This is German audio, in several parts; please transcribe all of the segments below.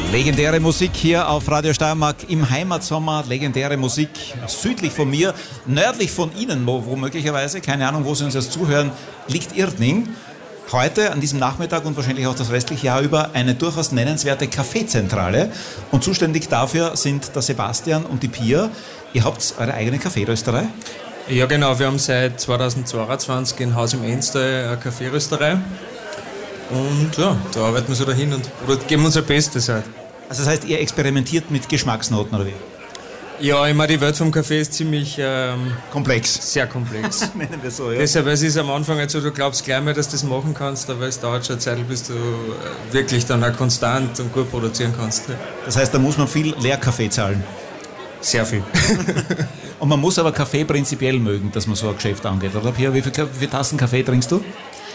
Legendäre Musik hier auf Radio Steiermark im Heimatsommer, legendäre Musik südlich von mir, nördlich von Ihnen, wo möglicherweise, keine Ahnung, wo Sie uns jetzt zuhören, liegt Irtning. Heute, an diesem Nachmittag und wahrscheinlich auch das restliche Jahr über, eine durchaus nennenswerte Kaffeezentrale. Und zuständig dafür sind der Sebastian und die Pia. Ihr habt eure eigene Kaffeerösterei? Ja genau, wir haben seit 2022 in Haus im Enstal eine Kaffeerösterei. Und ja, da arbeiten wir so dahin und geben unser Bestes halt. Also das heißt, ihr experimentiert mit Geschmacksnoten, oder wie? Ja, ich meine, die Welt vom Kaffee ist ziemlich komplex. Sehr komplex. Nennen wir so, ja. Deshalb, es ist am Anfang halt so, du glaubst gleich mal, dass du das machen kannst, aber es dauert schon eine Zeit, bis du wirklich dann auch konstant und gut produzieren kannst. Das heißt, da muss man viel Leerkaffee zahlen? Sehr viel. Und man muss aber Kaffee prinzipiell mögen, dass man so ein Geschäft angeht, oder Pia? Wie viele Tassen Kaffee trinkst du?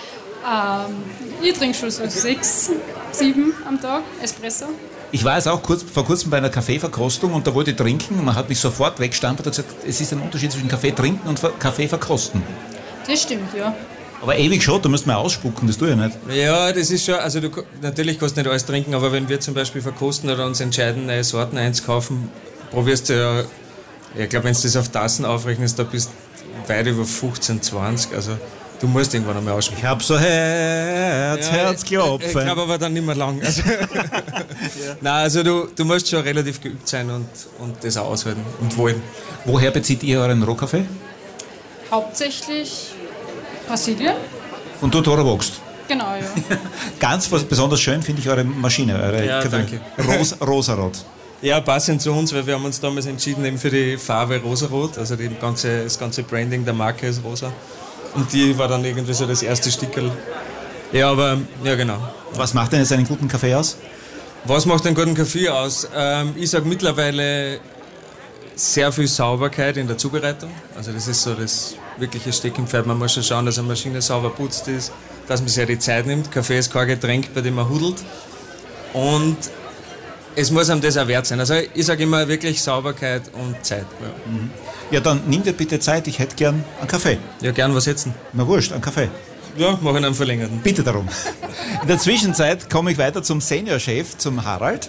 Ich trinke schon so 6, 7 am Tag, Espresso. Ich war jetzt auch vor kurzem bei einer Kaffeeverkostung und da wollte ich trinken und man hat mich sofort weggestampft und gesagt, es ist ein Unterschied zwischen Kaffee trinken und Kaffee verkosten. Das stimmt, ja. Aber ewig schon, da müsst man ausspucken, das tue ich nicht. Ja, das ist schon, also natürlich kannst du nicht alles trinken, aber wenn wir zum Beispiel verkosten oder uns entscheiden, neue Sorten einzukaufen, probierst du ja, ich glaube, wenn du das auf Tassen aufrechnest, da bist du weit über 15, 20, also du musst irgendwann einmal ausspucken. Ich hab so Herzklopfen. Ich glaube aber dann nicht mehr lang. Also ja. Nein, also du musst schon relativ geübt sein und das auch aushalten und wollen. Woher bezieht ihr euren Rohkaffee? Hauptsächlich Brasilien. Und du Toro wächst? Genau, ja. Ganz besonders schön finde ich eure Maschine, eure ja, danke. Rosarot. Ja, passend zu uns, weil wir haben uns damals entschieden eben für die Farbe Rosarot, also das ganze Branding der Marke ist rosa. Und die war dann irgendwie so das erste Stickerl. Ja, aber, ja genau. Was macht denn jetzt einen guten Kaffee aus? Was macht einen guten Kaffee aus? Ich sage mittlerweile sehr viel Sauberkeit in der Zubereitung. Also das ist so das wirkliche Steckenpferd. Man muss schon schauen, dass eine Maschine sauber putzt ist, dass man sich ja die Zeit nimmt. Kaffee ist kein Getränk, bei dem man hudelt. Und es muss einem das auch wert sein. Also ich sage immer wirklich Sauberkeit und Zeit. Ja. Mhm. Ja, dann nimm dir bitte Zeit, ich hätte gern einen Kaffee. Ja, gern was setzen. Na wurscht, einen Kaffee. Ja, machen einen verlängerten. Bitte darum. In der Zwischenzeit komme ich weiter zum Seniorchef, zum Harald.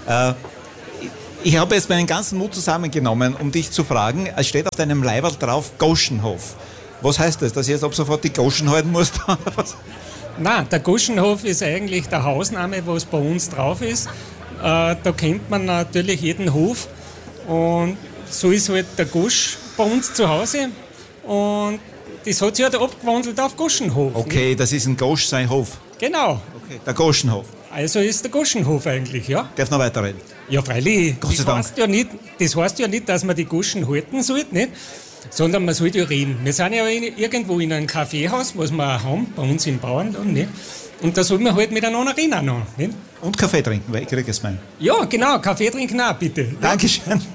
Ich habe jetzt meinen ganzen Mut zusammengenommen, um dich zu fragen. Es steht auf deinem Leiberl drauf Goschenhof. Was heißt das, dass ich jetzt ab sofort die Goschen halten muss? Nein, der Goschenhof ist eigentlich der Hausname, was bei uns drauf ist. Da kennt man natürlich jeden Hof und so ist halt der Gosch bei uns zu Hause und das hat sich halt abgewandelt auf Goschenhof. Okay, nicht? Das ist ein Gosch sein Hof. Genau. Okay, der Goschenhof. Also ist der Goschenhof eigentlich, ja. Darf noch weiterreden? Ja, freilich. Gott sei Dank. Das heißt ja nicht, dass man die Goschen halten sollte, nicht? Sondern man sollte ja reden. Wir sind ja irgendwo in einem Kaffeehaus, was wir haben, bei uns im Bauernland, nicht? Und da soll man halt miteinander reden auch noch, nicht? Und Kaffee trinken, weil ich kriege es mein. Ja, genau, Kaffee trinken auch, bitte. Dankeschön.